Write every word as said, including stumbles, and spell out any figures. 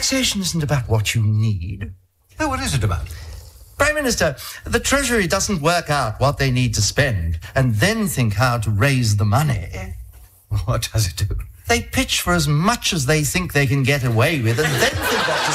Taxation isn't about what you need. Oh, what is it about? Prime Minister, the Treasury doesn't work out what they need to spend and then think how to raise the money. What does it do? They pitch for as much as they think they can get away with and then think what to